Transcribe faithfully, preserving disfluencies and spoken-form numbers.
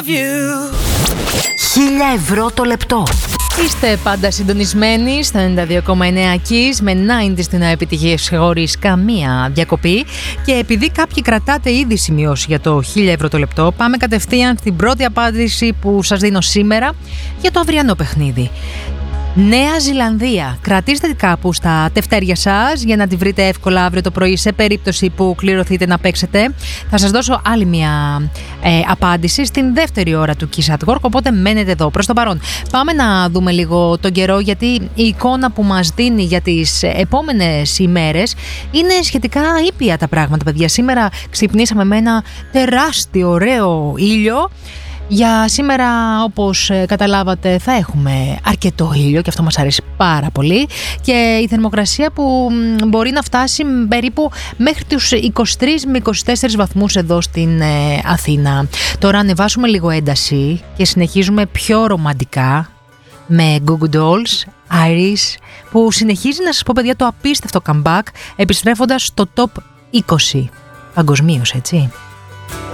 Χίλια ευρώ το λεπτό. Είστε πάντα συντονισμένοι στο ενενήντα δύο κόμμα εννέα Kiss με ενενήντα στην επιτυχίες χωρίς καμία διακοπή. Και επειδή κάποιοι κρατάτε ήδη σημειώσει για το χίλια ευρώ το λεπτό, πάμε κατευθείαν στην πρώτη απάντηση που σας δίνω σήμερα για το αυριανό παιχνίδι. Νέα Ζηλανδία. Κρατήστε κάπου στα τευτέρια σας για να τη βρείτε εύκολα αύριο το πρωί σε περίπτωση που κληρωθείτε να παίξετε. Θα σας δώσω άλλη μια ε, απάντηση στην δεύτερη ώρα του Kiss at Work, οπότε μένετε εδώ. Προς το παρόν πάμε να δούμε λίγο τον καιρό, γιατί η εικόνα που μας δίνει για τις επόμενες ημέρες είναι σχετικά ήπια τα πράγματα, παιδιά. Σήμερα ξυπνήσαμε με ένα τεράστιο ωραίο ήλιο. Για σήμερα, όπως καταλάβατε, θα έχουμε αρκετό ήλιο και αυτό μας αρέσει πάρα πολύ, και η θερμοκρασία που μπορεί να φτάσει περίπου μέχρι τους είκοσι τρεις με είκοσι τέσσερις βαθμούς εδώ στην ε, Αθήνα. Τώρα ανεβάσουμε λίγο ένταση και συνεχίζουμε πιο ρομαντικά με Goo Goo Dolls, Iris, που συνεχίζει να σας πω, παιδιά, το απίστευτο comeback, επιστρέφοντας στο top είκοσι παγκοσμίως, έτσι.